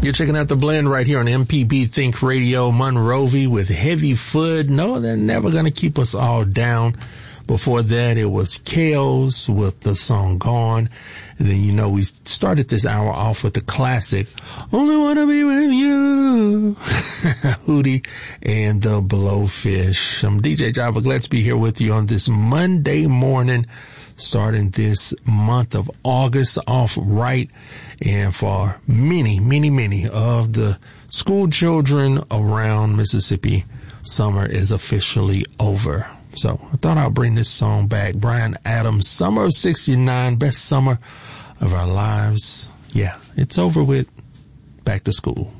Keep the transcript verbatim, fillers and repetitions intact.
You're checking out The Blend right here on M P B Think Radio. Monrovia with Heavy Foot. No, they're never going to keep us all down. Before that, it was Chaos with the song Gone. And then, you know, we started this hour off with the classic, Only Wanna Be With You, Hootie and the Blowfish. I'm D J Java. Glad to be here with you on this Monday morning, starting this month of August off right. And for many, many, many of the school children around Mississippi, summer is officially over. So I thought I'd bring this song back. Bryan Adams, Summer of sixty-nine, best summer of our lives. Yeah, it's over with. Back to school.